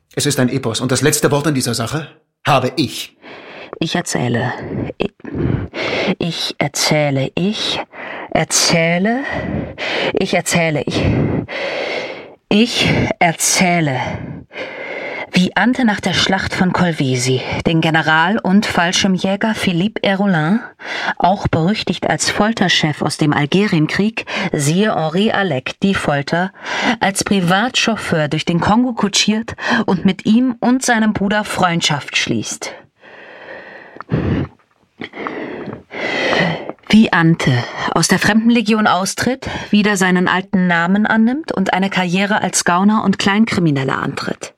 Es ist ein Epos und das letzte Wort in dieser Sache habe ich. Ich erzähle. Ich erzähle. Ich erzähle. Ich erzähle. Ich erzähle. Wie Ante nach der Schlacht von Kolwezi den General und Fallschirmjäger Philippe Heroulin, auch berüchtigt als Folterchef aus dem Algerienkrieg, siehe Henri Alec, die Folter, als Privatchauffeur durch den Kongo kutschiert und mit ihm und seinem Bruder Freundschaft schließt. Wie Ante aus der Fremdenlegion austritt, wieder seinen alten Namen annimmt und eine Karriere als Gauner und Kleinkrimineller antritt.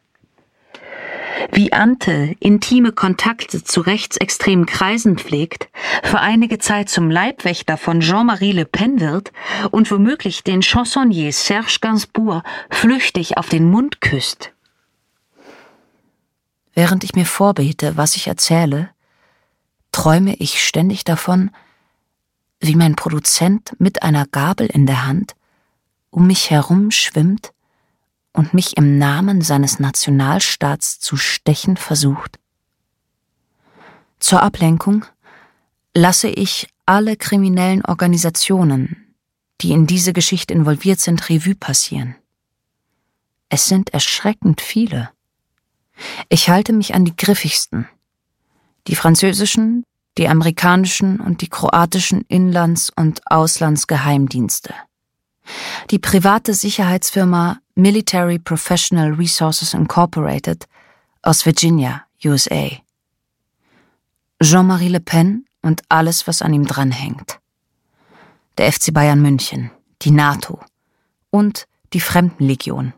Wie Ante intime Kontakte zu rechtsextremen Kreisen pflegt, für einige Zeit zum Leibwächter von Jean-Marie Le Pen wird und womöglich den Chansonnier Serge Gainsbourg flüchtig auf den Mund küsst. Während ich mir vorbete, was ich erzähle, träume ich ständig davon, wie mein Produzent mit einer Gabel in der Hand um mich herum schwimmt und mich im Namen seines Nationalstaats zu stechen versucht. Zur Ablenkung lasse ich alle kriminellen Organisationen, die in diese Geschichte involviert sind, Revue passieren. Es sind erschreckend viele. Ich halte mich an die griffigsten, die französischen, die amerikanischen und die kroatischen Inlands- und Auslandsgeheimdienste. Die private Sicherheitsfirma Military Professional Resources Incorporated aus Virginia, USA. Jean-Marie Le Pen und alles, was an ihm dranhängt. Der FC Bayern München, die NATO und die Fremdenlegion.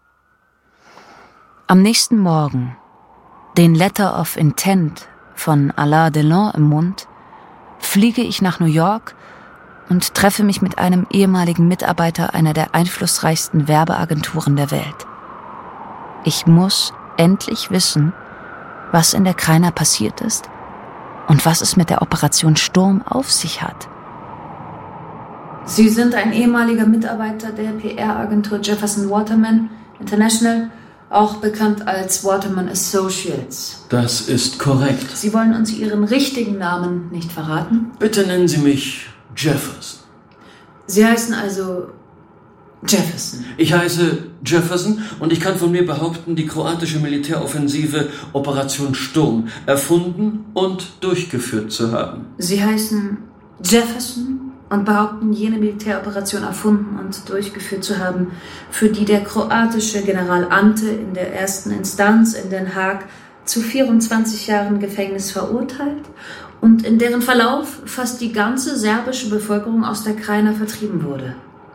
Am nächsten Morgen, den Letter of Intent von Alain Delon im Mund, fliege ich nach New York und treffe mich mit einem ehemaligen Mitarbeiter einer der einflussreichsten Werbeagenturen der Welt. Ich muss endlich wissen, was in der Krainer passiert ist und was es mit der Operation Sturm auf sich hat. Sie sind ein ehemaliger Mitarbeiter der PR-Agentur Jefferson Waterman International, auch bekannt als Waterman Associates. Das ist korrekt. Sie wollen uns Ihren richtigen Namen nicht verraten? Bitte nennen Sie mich Jefferson. Sie heißen also Jefferson. Ich heiße Jefferson und ich kann von mir behaupten, die kroatische Militäroffensive Operation Sturm erfunden und durchgeführt zu haben. Sie heißen Jefferson und behaupten, jene Militäroperation erfunden und durchgeführt zu haben, für die der kroatische General Ante in der ersten Instanz in Den Haag zu 24 Jahren Gefängnis verurteilt und in deren Verlauf fast die ganze serbische Bevölkerung aus der Kraina vertrieben wurde.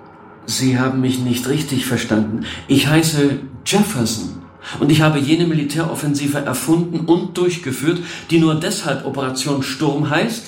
Sie haben mich nicht richtig verstanden. Ich heiße Jefferson und ich habe jene Militäroffensive erfunden und durchgeführt, die nur deshalb Operation Sturm heißt,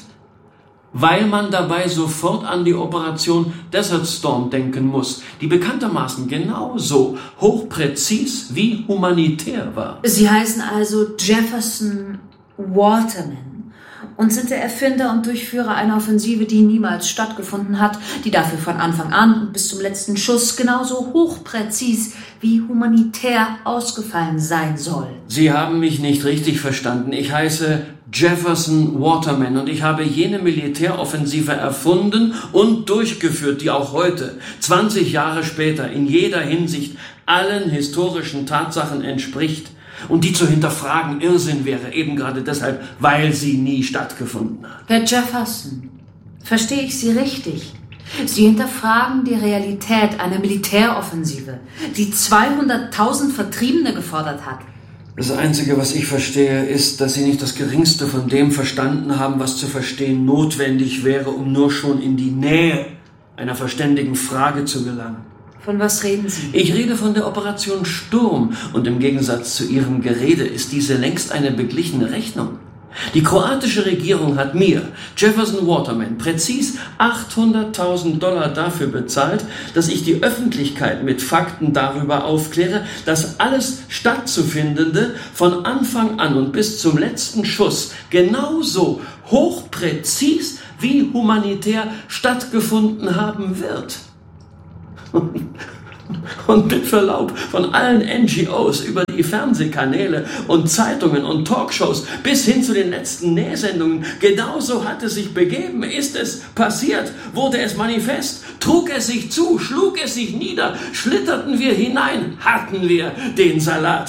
weil man dabei sofort an die Operation Desert Storm denken muss, die bekanntermaßen genauso hochpräzis wie humanitär war. Sie heißen also Jefferson Waterman und sind der Erfinder und Durchführer einer Offensive, die niemals stattgefunden hat, die dafür von Anfang an und bis zum letzten Schuss genauso hochpräzis wie humanitär ausgefallen sein soll. Sie haben mich nicht richtig verstanden. Ich heiße Jefferson Waterman und ich habe jene Militäroffensive erfunden und durchgeführt, die auch heute, 20 Jahre später, in jeder Hinsicht allen historischen Tatsachen entspricht und die zu hinterfragen Irrsinn wäre, eben gerade deshalb, weil sie nie stattgefunden hat. Herr Jefferson, verstehe ich Sie richtig? Sie hinterfragen die Realität einer Militäroffensive, die 200.000 Vertriebene gefordert hat. Das Einzige, was ich verstehe, ist, dass Sie nicht das Geringste von dem verstanden haben, was zu verstehen notwendig wäre, um nur schon in die Nähe einer verständigen Frage zu gelangen. Von was reden Sie? Ich rede von der Operation Sturm und im Gegensatz zu Ihrem Gerede ist diese längst eine beglichene Rechnung. Die kroatische Regierung hat mir, Jefferson Waterman, präzis $800.000 dafür bezahlt, dass ich die Öffentlichkeit mit Fakten darüber aufkläre, dass alles Stattzufindende von Anfang an und bis zum letzten Schuss genauso hochpräzis wie humanitär stattgefunden haben wird. Und mit Verlaub, von allen NGOs über die Fernsehkanäle und Zeitungen und Talkshows bis hin zu den letzten Nähsendungen, genauso hat es sich begeben, ist es passiert, wurde es manifest, trug es sich zu, schlug es sich nieder, schlitterten wir hinein, hatten wir den Salat.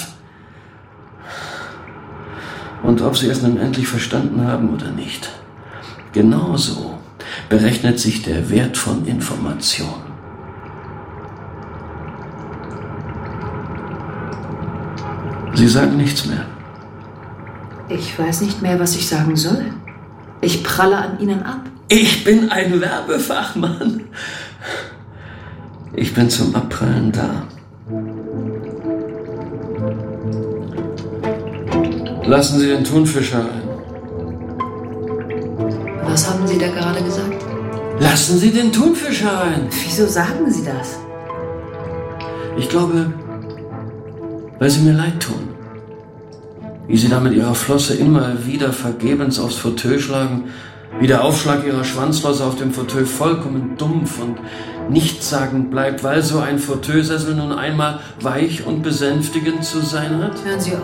Und ob Sie es nun endlich verstanden haben oder nicht, genauso berechnet sich der Wert von Information. Sie sagen nichts mehr. Ich weiß nicht mehr, was ich sagen soll. Ich pralle an Ihnen ab. Ich bin ein Werbefachmann. Ich bin zum Abprallen da. Lassen Sie den Thunfisch herein. Was haben Sie da gerade gesagt? Lassen Sie den Thunfisch herein. Wieso sagen Sie das? Ich glaube, weil Sie mir leid tun. Wie Sie da mit Ihrer Flosse immer wieder vergebens aufs Fauteuil schlagen, wie der Aufschlag Ihrer Schwanzflosse auf dem Fauteuil vollkommen dumpf und nichtssagend bleibt, weil so ein Fauteuilsessel nun einmal weich und besänftigend zu sein hat. Hören Sie auf.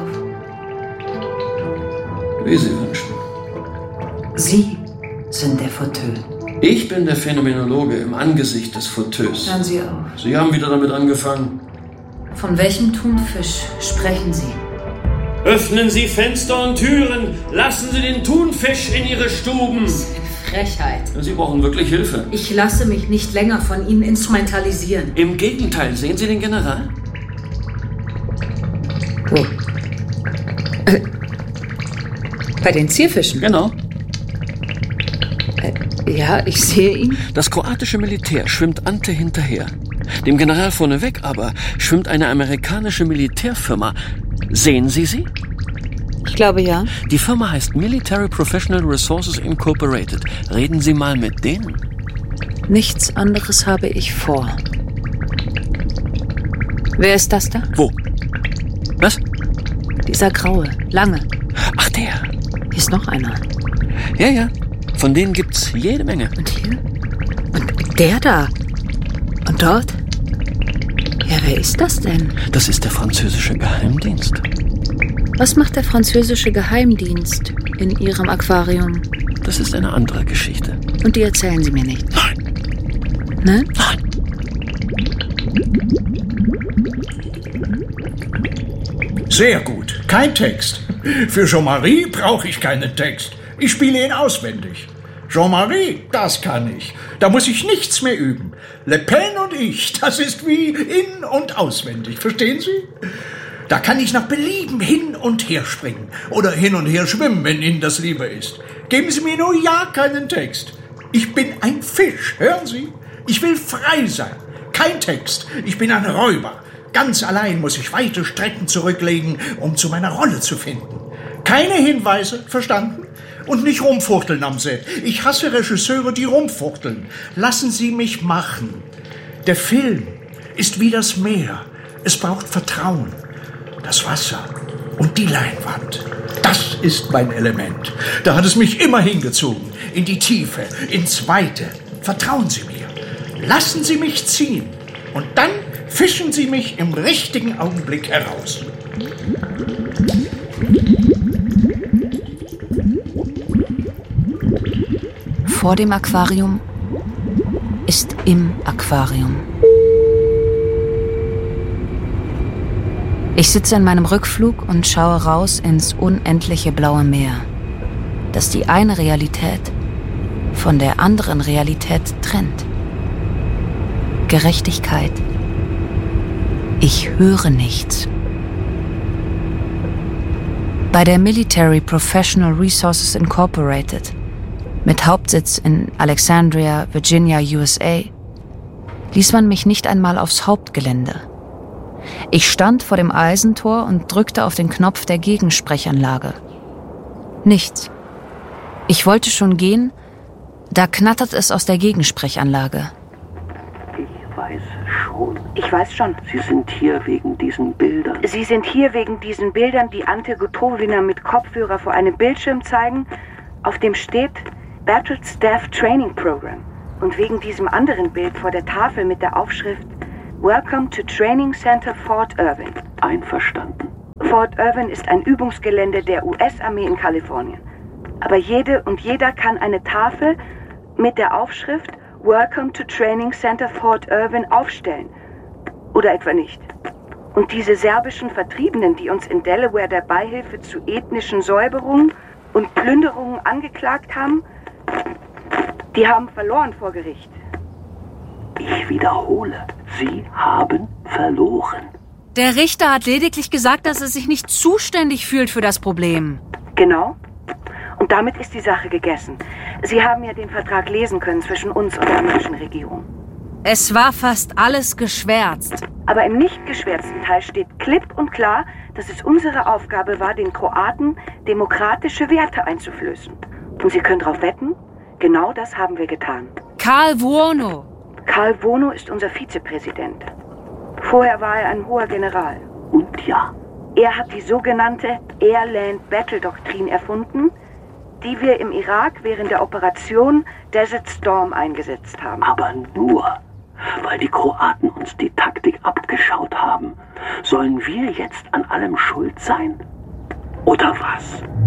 Wie Sie wünschen. Sie sind der Fauteuil. Ich bin der Phänomenologe im Angesicht des Fauteuils. Hören Sie auf. Sie haben wieder damit angefangen. Von welchem Thunfisch sprechen Sie? Öffnen Sie Fenster und Türen! Lassen Sie den Thunfisch in Ihre Stuben! Das ist eine Frechheit. Sie brauchen wirklich Hilfe. Ich lasse mich nicht länger von Ihnen instrumentalisieren. Im Gegenteil, sehen Sie den General? Wo? Bei den Zierfischen? Genau. Ja, ich sehe ihn. Das kroatische Militär schwimmt Ante hinterher. Dem General vorneweg aber schwimmt eine amerikanische Militärfirma. Sehen Sie sie? Ich glaube, ja. Die Firma heißt Military Professional Resources Incorporated. Reden Sie mal mit denen. Nichts anderes habe ich vor. Wer ist das da? Wo? Was? Dieser graue, lange. Ach, der. Hier ist noch einer. Ja. Von denen gibt's jede Menge. Und hier? Und der da? Und dort? Ja, wer ist das denn? Das ist der französische Geheimdienst. Was macht der französische Geheimdienst in Ihrem Aquarium? Das ist eine andere Geschichte. Und die erzählen Sie mir nicht? Nein. Nein? Nein. Sehr gut. Kein Text. Für Jean-Marie brauche ich keinen Text. Ich spiele ihn auswendig. Jean-Marie, das kann ich. Da muss ich nichts mehr üben. Le Pen und ich, das ist wie in- und auswendig. Verstehen Sie? Da kann ich nach Belieben hin und her springen. Oder hin und her schwimmen, wenn Ihnen das lieber ist. Geben Sie mir nur ja keinen Text. Ich bin ein Fisch, hören Sie? Ich will frei sein. Kein Text. Ich bin ein Räuber. Ganz allein muss ich weite Strecken zurücklegen, um zu meiner Rolle zu finden. Keine Hinweise, verstanden? Und nicht rumfuchteln am Set. Ich hasse Regisseure, die rumfuchteln. Lassen Sie mich machen. Der Film ist wie das Meer. Es braucht Vertrauen. Das Wasser und die Leinwand. Das ist mein Element. Da hat es mich immer hingezogen. In die Tiefe, ins Weite. Vertrauen Sie mir. Lassen Sie mich ziehen. Und dann fischen Sie mich im richtigen Augenblick heraus. Vor dem Aquarium ist im Aquarium. Ich sitze in meinem Rückflug und schaue raus ins unendliche blaue Meer, das die eine Realität von der anderen Realität trennt. Gerechtigkeit. Ich höre nichts. Bei der Military Professional Resources Incorporated mit Hauptsitz in Alexandria, Virginia, USA, ließ man mich nicht einmal aufs Hauptgelände. Ich stand vor dem Eisentor und drückte auf den Knopf der Gegensprechanlage. Nichts. Ich wollte schon gehen, da knattert es aus der Gegensprechanlage. Ich weiß schon. Sie sind hier wegen diesen Bildern. Sie sind hier wegen diesen Bildern, die Ante Gotowina mit Kopfhörer vor einem Bildschirm zeigen, auf dem steht Battled Staff Training Program. Und wegen diesem anderen Bild vor der Tafel mit der Aufschrift Welcome to Training Center Fort Irwin. Einverstanden. Fort Irwin ist ein Übungsgelände der US-Armee in Kalifornien. Aber jede und jeder kann eine Tafel mit der Aufschrift Welcome to Training Center Fort Irwin aufstellen. Oder etwa nicht. Und diese serbischen Vertriebenen, die uns in Delaware der Beihilfe zu ethnischen Säuberungen und Plünderungen angeklagt haben, die haben verloren vor Gericht. Ich wiederhole, Sie haben verloren. Der Richter hat lediglich gesagt, dass er sich nicht zuständig fühlt für das Problem. Genau. Und damit ist die Sache gegessen. Sie haben ja den Vertrag lesen können zwischen uns und der amerikanischen Regierung. Es war fast alles geschwärzt. Aber im nicht geschwärzten Teil steht klipp und klar, dass es unsere Aufgabe war, den Kroaten demokratische Werte einzuflößen. Und Sie können darauf wetten, genau das haben wir getan. Karl Vuono. Karl Vuono ist unser Vizepräsident. Vorher war er ein hoher General. Und ja, Er hat die sogenannte Air-Land-Battle-Doktrin erfunden, die wir im Irak während der Operation Desert Storm eingesetzt haben. aber nur, weil die Kroaten uns die Taktik abgeschaut haben. Sollen wir jetzt an allem schuld sein? Oder was?